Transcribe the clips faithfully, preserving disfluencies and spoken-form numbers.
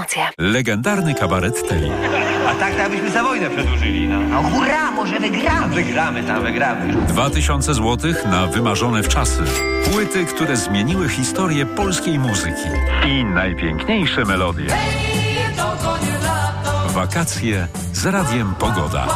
Autopromocje. Legendarny kabaret Teli. A tak, tak byśmy za wojnę przedłużyli, no. No hurra, może wygramy. Wygramy tam, wygramy. Dwa tysiące złotych na wymarzone wczasy. Płyty, które zmieniły historię polskiej muzyki. I najpiękniejsze melodie. Wakacje z Radiem Pogoda.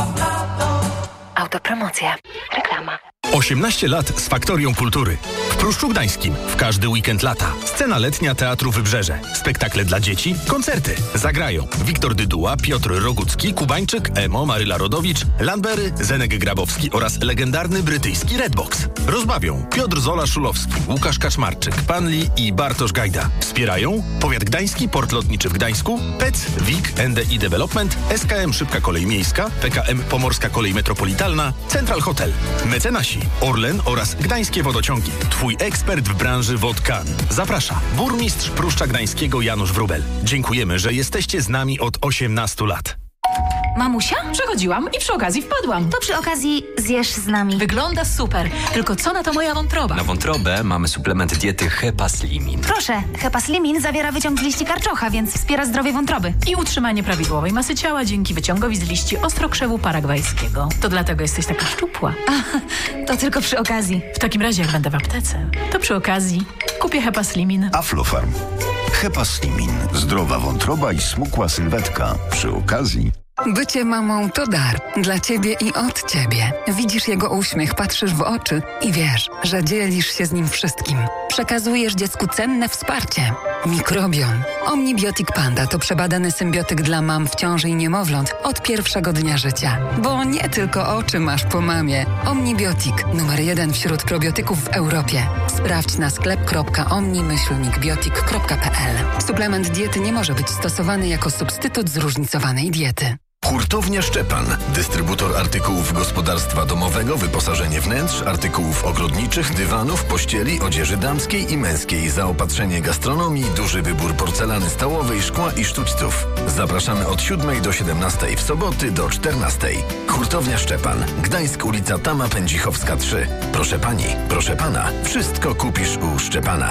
Autopromocje. Reklama. osiemnaście lat z Faktorią Kultury. W Pruszczu Gdańskim. W każdy weekend lata. Scena letnia Teatru Wybrzeże. Spektakle dla dzieci. Koncerty. Zagrają Wiktor Dyduła, Piotr Rogucki, Kubańczyk, Emo, Maryla Rodowicz, Landbery, Zenek Grabowski oraz legendarny brytyjski Redbox. Rozbawią Piotr Zola-Szulowski, Łukasz Kaczmarczyk, Panli i Bartosz Gajda. Wspierają Powiat Gdański, Port Lotniczy w Gdańsku, P E C, W I K, N D I Development, S K M Szybka Kolej Miejska, P K M Pomorska Kolej Metropolitalna, Central Hotel, Mecenasi, Orlen oraz Gdańskie Wodociągi. Twój ekspert w branży wod K A N. Zaprasza burmistrz Pruszcza Gdańskiego Janusz Wróbel. Dziękujemy, że jesteście z nami od osiemnastu lat. Mamusia? Przechodziłam i przy okazji wpadłam. To przy okazji zjesz z nami. Wygląda super. Tylko co na to moja wątroba? Na wątrobę mamy suplement diety Hepaslimin. Proszę, Hepaslimin zawiera wyciąg z liści karczocha, więc wspiera zdrowie wątroby. I utrzymanie prawidłowej masy ciała dzięki wyciągowi z liści ostrokrzewu paragwajskiego. To dlatego jesteś taka szczupła. A, to tylko przy okazji. W takim razie, jak będę w aptece, to przy okazji kupię Hepaslimin. Aflofarm. Hepaslimin. Zdrowa wątroba i smukła sylwetka. Przy okazji... Bycie mamą to dar. Dla ciebie i od ciebie. Widzisz jego uśmiech, patrzysz w oczy i wiesz, że dzielisz się z nim wszystkim. Przekazujesz dziecku cenne wsparcie. Mikrobiom. Omnibiotik Panda to przebadany symbiotyk dla mam w ciąży i niemowląt od pierwszego dnia życia. Bo nie tylko oczy masz po mamie. Omnibiotik. Numer jeden wśród probiotyków w Europie. Sprawdź na sklep kropka omni myślnik biotik kropka p l. Suplement diety nie może być stosowany jako substytut zróżnicowanej diety. Hurtownia Szczepan. Dystrybutor artykułów gospodarstwa domowego, wyposażenie wnętrz, artykułów ogrodniczych, dywanów, pościeli, odzieży damskiej i męskiej, zaopatrzenie gastronomii, duży wybór porcelany stołowej, szkła i sztućców. Zapraszamy od siódmej do siedemnastej, w soboty do czternastej. Hurtownia Szczepan. Gdańsk, ulica Tama Pędzichowska trzy. Proszę pani, proszę pana, wszystko kupisz u Szczepana.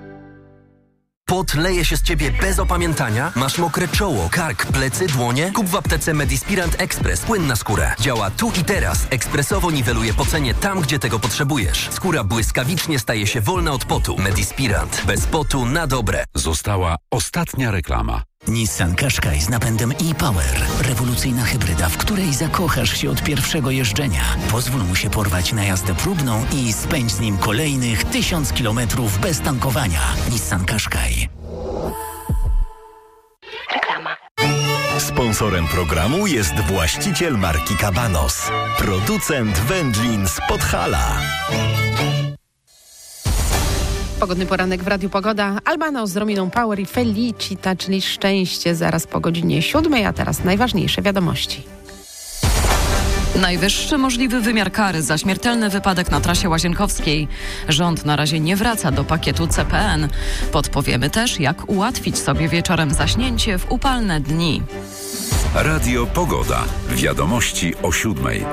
Pot leje się z ciebie bez opamiętania? Masz mokre czoło, kark, plecy, dłonie? Kup w aptece Medispirant Express płyn na skórę. Działa tu i teraz. Ekspresowo niweluje pocenie tam, gdzie tego potrzebujesz. Skóra błyskawicznie staje się wolna od potu. Medispirant. Bez potu na dobre. Została ostatnia reklama. Nissan Qashqai z napędem e-Power. Rewolucyjna hybryda, w której zakochasz się od pierwszego jeżdżenia. Pozwól mu się porwać na jazdę próbną i spędź z nim kolejnych tysiąc kilometrów bez tankowania. Nissan Qashqai. Reklama. Sponsorem programu jest właściciel marki Cabanos. Producent wędlin z Podhala. Pogodny poranek w Radiu Pogoda. Albano z Rominą Power i Felicita, czyli szczęście, zaraz po godzinie siódmej, a teraz najważniejsze wiadomości. Najwyższy możliwy wymiar kary za śmiertelny wypadek na trasie łazienkowskiej. Rząd na razie nie wraca do pakietu C P N. Podpowiemy też, jak ułatwić sobie wieczorem zaśnięcie w upalne dni. Radio Pogoda. Wiadomości o siódmej.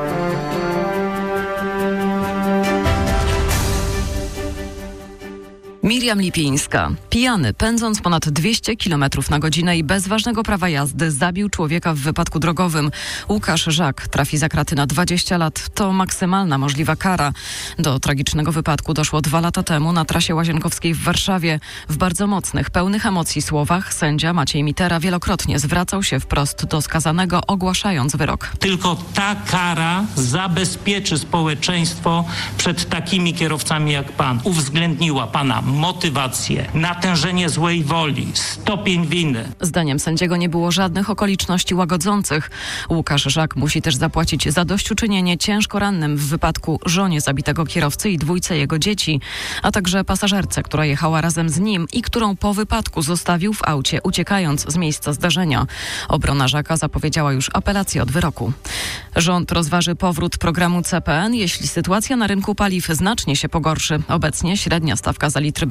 Miriam Lipińska. Pijany, pędząc ponad dwieście kilometrów na godzinę i bez ważnego prawa jazdy, zabił człowieka w wypadku drogowym. Łukasz Żak trafi za kraty na dwadzieścia lat. To maksymalna możliwa kara. Do tragicznego wypadku doszło dwa lata temu na trasie łazienkowskiej w Warszawie. W bardzo mocnych, pełnych emocji słowach sędzia Maciej Mitera wielokrotnie zwracał się wprost do skazanego, ogłaszając wyrok. Tylko ta kara zabezpieczy społeczeństwo przed takimi kierowcami jak pan. Uwzględniła pana motywację, natężenie złej woli, stopień winy. Zdaniem sędziego nie było żadnych okoliczności łagodzących. Łukasz Żak musi też zapłacić zadośćuczynienie ciężko rannym w wypadku żonie zabitego kierowcy i dwójce jego dzieci, a także pasażerce, która jechała razem z nim i którą po wypadku zostawił w aucie, uciekając z miejsca zdarzenia. Obrona Żaka zapowiedziała już apelację od wyroku. Rząd rozważy powrót programu C P N, jeśli sytuacja na rynku paliw znacznie się pogorszy. Obecnie średnia stawka za litr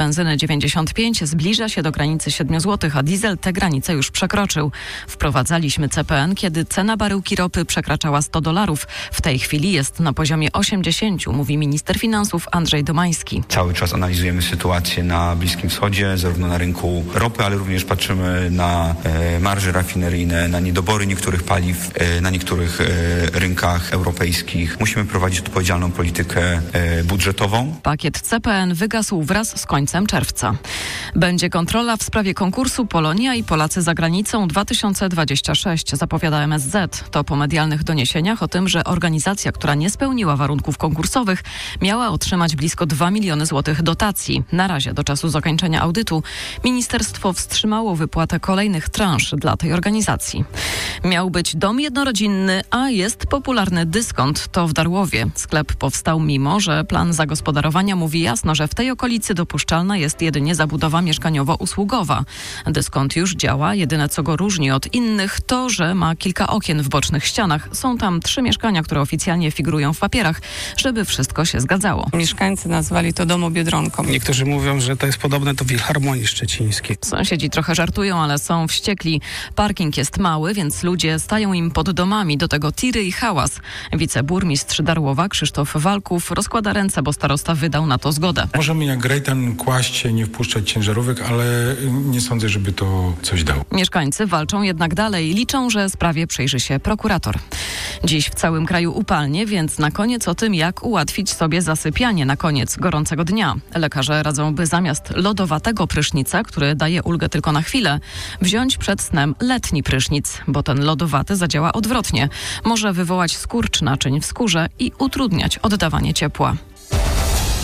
benzyny dziewięćdziesiąt pięć zbliża się do granicy siedem złotych, a diesel tę granicę już przekroczył. Wprowadzaliśmy C P N, kiedy cena baryłki ropy przekraczała sto dolarów. W tej chwili jest na poziomie osiemdziesiąt, mówi minister finansów Andrzej Domański. Cały czas analizujemy sytuację na Bliskim Wschodzie, zarówno na rynku ropy, ale również patrzymy na e, marże rafineryjne, na niedobory niektórych paliw, e, na niektórych e, rynkach europejskich. Musimy prowadzić odpowiedzialną politykę e, budżetową. Pakiet C P N wygasł wraz z końcem czerwca. Będzie kontrola w sprawie konkursu Polonia i Polacy za granicą dwa tysiące dwadzieścia sześć, zapowiada M S Z. To po medialnych doniesieniach o tym, że organizacja, która nie spełniła warunków konkursowych, miała otrzymać blisko dwa miliony złotych dotacji. Na razie do czasu zakończenia audytu ministerstwo wstrzymało wypłatę kolejnych transz dla tej organizacji. Miał być dom jednorodzinny, a jest popularny dyskont. To w Darłowie. Sklep powstał mimo, że plan zagospodarowania mówi jasno, że w tej okolicy dopuszczalna jest jedynie zabudowa mieszkaniowo-usługowa. Dyskont już działa. Jedyne, co go różni od innych, to, że ma kilka okien w bocznych ścianach. Są tam trzy mieszkania, które oficjalnie figurują w papierach, żeby wszystko się zgadzało. Mieszkańcy nazwali to domobiedronką. Niektórzy mówią, że to jest podobne do Filharmonii Szczecińskiej. Sąsiedzi trochę żartują, ale są wściekli. Parking jest mały, więc ludzie stają im pod domami. Do tego tiry i hałas. Wiceburmistrz Darłowa Krzysztof Walków rozkłada ręce, bo starosta wydał na to zgodę. Możemy jak Grejtan kłaść się, nie wpuszczać ciężarówek, ale nie sądzę, żeby to coś dało. Mieszkańcy walczą jednak dalej. Liczą, że sprawie przyjrzy się prokurator. Dziś w całym kraju upalnie, więc na koniec o tym, jak ułatwić sobie zasypianie na koniec gorącego dnia. Lekarze radzą, by zamiast lodowatego prysznica, który daje ulgę tylko na chwilę, wziąć przed snem letni prysznic, bo ten lodowaty zadziała odwrotnie. Może wywołać skurcz naczyń w skórze i utrudniać oddawanie ciepła.